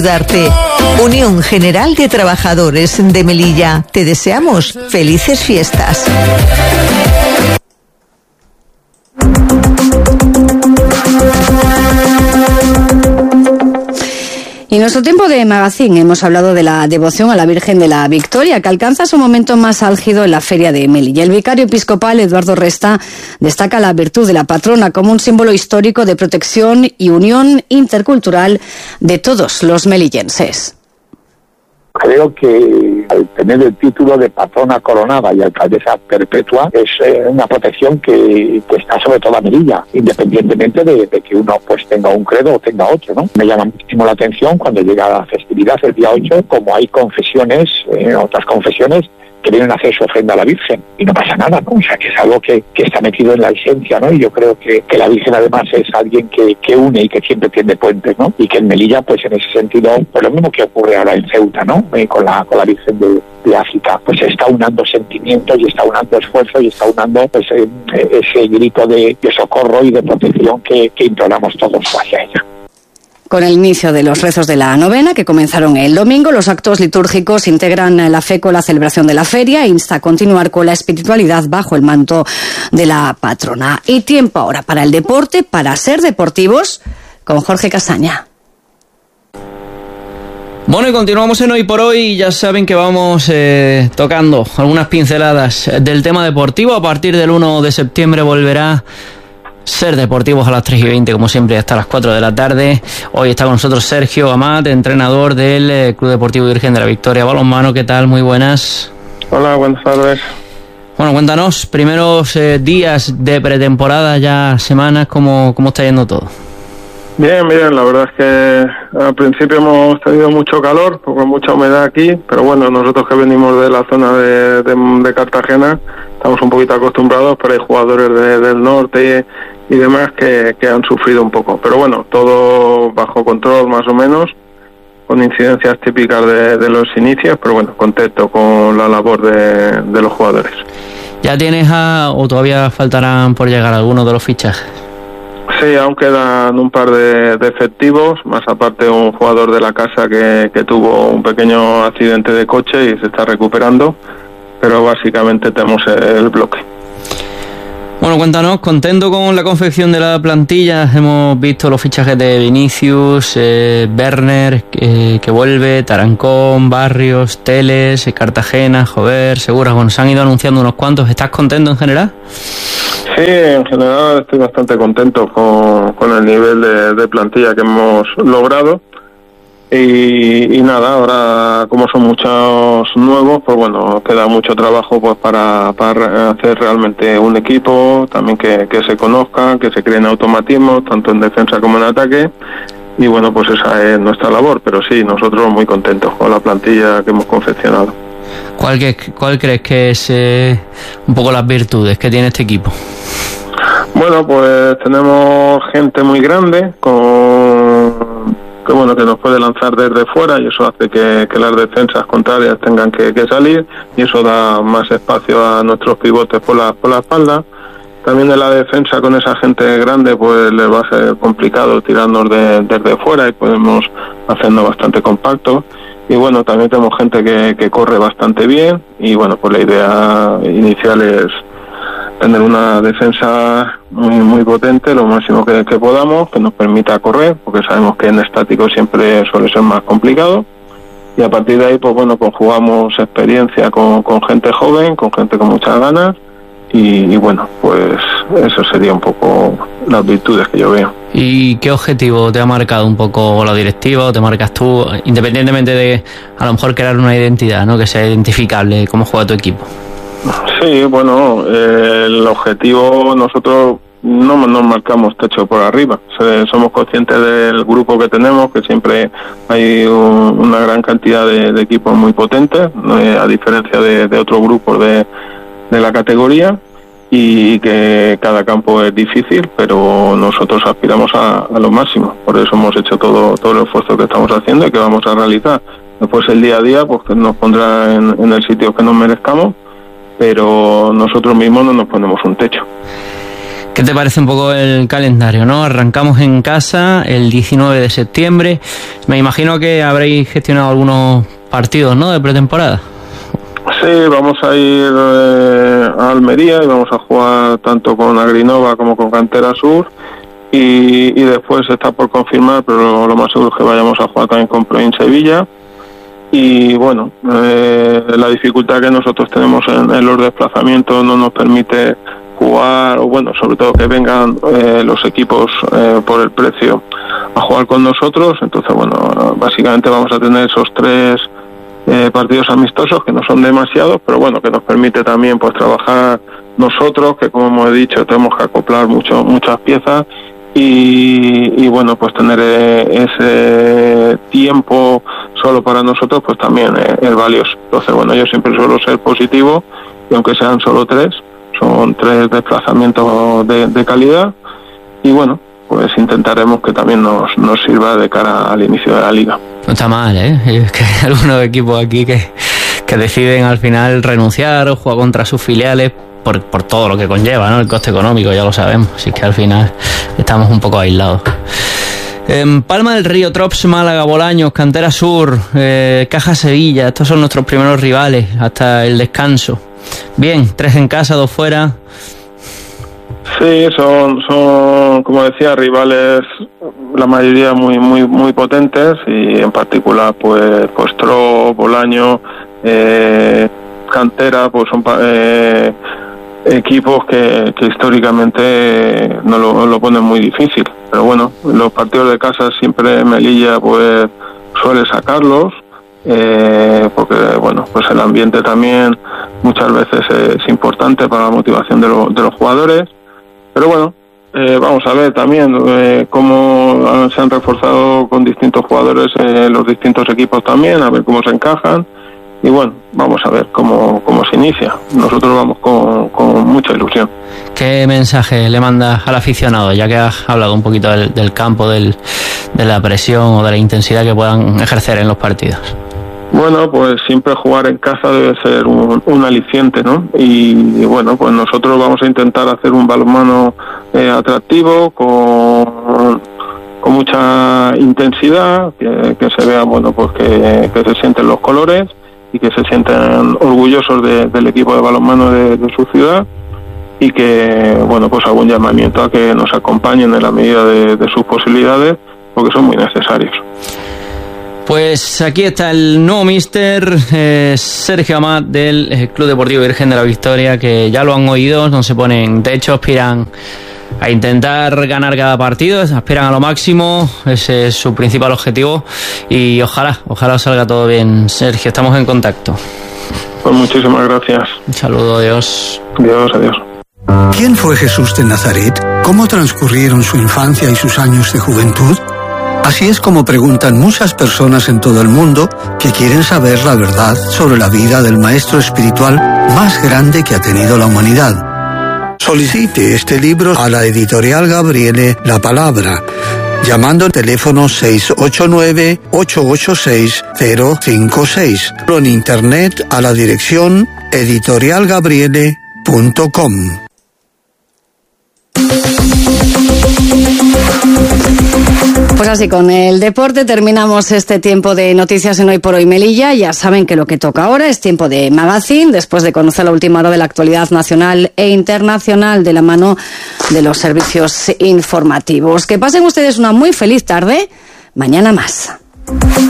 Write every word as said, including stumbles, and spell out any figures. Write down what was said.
Darte. Unión General de Trabajadores de Melilla. Te deseamos felices fiestas. Y en nuestro tiempo de magazine hemos hablado de la devoción a la Virgen de la Victoria, que alcanza su momento más álgido en la Feria de Melilla. El vicario episcopal Eduardo Resta destaca la virtud de la patrona como un símbolo histórico de protección y unión intercultural de todos los melillenses. Creo que al tener el título de patrona coronada y alcaldesa perpetua es eh, una protección que, que está sobre toda Melilla, independientemente de, de que uno pues tenga un credo o tenga otro, ¿no? Me llama muchísimo la atención cuando llega la festividad el día ocho, como hay confesiones, eh, otras confesiones que vienen a hacer su ofrenda a la Virgen y no pasa nada, ¿no? O sea, que es algo que, que está metido en la esencia, ¿no? Y yo creo que, que la Virgen además es alguien que, que une y que siempre tiende puentes, ¿no? Y que en Melilla, pues en ese sentido, pues lo mismo que ocurre ahora en Ceuta, ¿no? Eh, con la con la Virgen de, de África, pues está unando sentimientos y está unando esfuerzos y está unando pues, eh, ese grito de, de socorro y de protección que, que imploramos todos hacia ella. Con el inicio de los rezos de la novena, que comenzaron el domingo, los actos litúrgicos integran la fe con la celebración de la feria e insta a continuar con la espiritualidad bajo el manto de la patrona. Y tiempo ahora para el deporte, para ser deportivos, con Jorge Castaña. Bueno, y continuamos en Hoy por Hoy. Ya saben que vamos eh, tocando algunas pinceladas del tema deportivo. A partir del uno de septiembre volverá Ser Deportivos a las tres y veinte, como siempre, hasta las cuatro de la tarde. Hoy está con nosotros Sergio Amat, entrenador del eh, Club Deportivo Virgen de la Victoria Balonmano. ¿Qué tal? Muy buenas. Hola, buenas tardes. Bueno, cuéntanos, primeros eh, días de pretemporada, ya semanas, ¿cómo, cómo está yendo todo? Bien, bien, la verdad es que al principio hemos tenido mucho calor, con mucha humedad aquí, pero bueno, nosotros que venimos de la zona de, de, de Cartagena, estamos un poquito acostumbrados, pero hay jugadores de, del norte y, y demás que, que han sufrido un poco. Pero bueno, todo bajo control más o menos, con incidencias típicas de, de los inicios, pero bueno, contento con la labor de, de los jugadores. ¿Ya tienes a, o todavía faltarán por llegar algunos de los fichajes? Sí, aún quedan un par de, de efectivos, más aparte un jugador de la casa que, que tuvo un pequeño accidente de coche y se está recuperando, pero básicamente tenemos el bloque. Bueno, cuéntanos, contento con la confección de la plantilla. Hemos visto los fichajes de Vinicius, eh, Werner, eh, que vuelve, Tarancón, Barrios, Teles, eh, Cartagena, Jover, Segura. Bueno, se han ido anunciando unos cuantos. ¿Estás contento en general? Sí, en general estoy bastante contento con, con el nivel de, de plantilla que hemos logrado. Y, y nada, ahora como son muchos nuevos, pues bueno, queda mucho trabajo pues para, para hacer realmente un equipo, también que, que se conozcan, que se creen automatismos, tanto en defensa como en ataque, y bueno, pues esa es nuestra labor, pero sí, nosotros muy contentos con la plantilla que hemos confeccionado. ¿Cuál, que, cuál crees que es eh, un poco las virtudes que tiene este equipo? Bueno, pues tenemos gente muy grande, con que bueno, que nos puede lanzar desde fuera y eso hace que, que las defensas contrarias tengan que, que salir y eso da más espacio a nuestros pivotes por la, por la espalda. También de la defensa con esa gente grande pues les va a ser complicado tirarnos de, desde fuera y podemos hacernos bastante compactos. Y bueno, también tenemos gente que, que corre bastante bien y bueno, pues la idea inicial es tener una defensa muy muy potente, lo máximo que, que podamos, que nos permita correr, porque sabemos que en estático siempre suele ser más complicado. Y a partir de ahí, pues bueno, conjugamos experiencia con, con gente joven, con gente con muchas ganas, y, y bueno, pues eso sería un poco las virtudes que yo veo. ¿Y qué objetivo te ha marcado un poco la directiva o te marcas tú, independientemente de a lo mejor crear una identidad, ¿no?, que sea identificable, cómo juega tu equipo? Sí, bueno, eh, el objetivo nosotros no nos marcamos techo por arriba. Somos conscientes del grupo que tenemos, que siempre hay un, una gran cantidad de, de equipos muy potentes, eh, a diferencia de, de otros grupos de, de la categoría, y que cada campo es difícil, pero nosotros aspiramos a, a lo máximo. Por eso hemos hecho todo, todo el esfuerzo que estamos haciendo y que vamos a realizar. Después el día a día pues nos pondrá en, en el sitio que nos merezcamos, pero nosotros mismos no nos ponemos un techo. ¿Qué te parece un poco el calendario, no? Arrancamos en casa el diecinueve de septiembre. Me imagino que habréis gestionado algunos partidos, ¿no?, de pretemporada. Sí, vamos a ir eh, a Almería y vamos a jugar tanto con Agrinova como con Cantera Sur. Y, y después está por confirmar, pero lo, lo más seguro es que vayamos a jugar también con Provincia Sevilla. Y bueno, eh, la dificultad que nosotros tenemos en, en los desplazamientos no nos permite jugar, o bueno, sobre todo que vengan eh, los equipos eh, por el precio a jugar con nosotros. Entonces, bueno, básicamente vamos a tener esos tres eh, partidos amistosos, que no son demasiados, pero bueno, que nos permite también pues trabajar nosotros, que como hemos dicho, tenemos que acoplar mucho, muchas piezas. Y, y bueno, pues tener eh, ese tiempo solo para nosotros pues también eh, es valioso. Entonces, bueno, yo siempre suelo ser positivo, y aunque sean solo tres, son tres desplazamientos de, de calidad, y bueno, pues intentaremos que también nos, nos sirva de cara al inicio de la liga. No está mal, ¿eh? Es que hay algunos equipos aquí que, que deciden al final renunciar o jugar contra sus filiales por, por todo lo que conlleva, ¿no? El coste económico, ya lo sabemos, así que al final estamos un poco aislados. En Palma del Río, Trops, Málaga, Bolaños, Cantera Sur, eh, Caja Sevilla, estos son nuestros primeros rivales hasta el descanso. Bien, tres en casa, dos fuera. Sí, son, son, como decía, rivales, la mayoría muy, muy, muy potentes, y en particular, pues, pues Trops, Bolaños, eh, Cantera, pues son eh, equipos que, que históricamente no lo, lo ponen muy difícil. Pero bueno, los partidos de casa siempre Melilla pues suele sacarlos, eh, porque bueno, pues el ambiente también muchas veces es importante para la motivación de, lo, de los jugadores. Pero bueno, eh, vamos a ver también eh, cómo se han reforzado con distintos jugadores eh, los distintos equipos también, a ver cómo se encajan. Y bueno, vamos a ver cómo, cómo se inicia. Nosotros vamos con, con mucha ilusión. ¿Qué mensaje le mandas al aficionado, ya que has hablado un poquito del, del campo, del, de la presión o de la intensidad que puedan ejercer en los partidos? Bueno, pues siempre jugar en casa debe ser un, un aliciente, ¿no? Y, y bueno, pues nosotros vamos a intentar hacer un balonmano eh, atractivo, con, con mucha intensidad, que, que se vea, bueno, pues que, que se sienten los colores y que se sientan orgullosos de, del equipo de balonmano de, de su ciudad, y que, bueno, pues hago un llamamiento a que nos acompañen en la medida de, de sus posibilidades, porque son muy necesarios. Pues aquí está el nuevo míster, eh, Sergio Amat, del eh, Club Deportivo Virgen de la Victoria, que ya lo han oído, no se ponen, de hecho aspiran a intentar ganar cada partido, aspiran a lo máximo, ese es su principal objetivo, y ojalá, ojalá salga todo bien. Sergio, estamos en contacto. Pues muchísimas gracias. Un saludo, adiós. Adiós, adiós. ¿Quién fue Jesús de Nazaret? ¿Cómo transcurrieron su infancia y sus años de juventud? Así es como preguntan muchas personas en todo el mundo que quieren saber la verdad sobre la vida del maestro espiritual más grande que ha tenido la humanidad. Solicite este libro a la editorial Gabriele La Palabra, llamando al teléfono seis ocho nueve, ocho ocho seis, cero cinco seis o en internet a la dirección editorial gabriele punto com. Pues así, con el deporte terminamos este tiempo de noticias en Hoy por Hoy Melilla. Ya saben que lo que toca ahora es tiempo de magazine, después de conocer la última hora de la actualidad nacional e internacional de la mano de los servicios informativos. Que pasen ustedes una muy feliz tarde. Mañana más.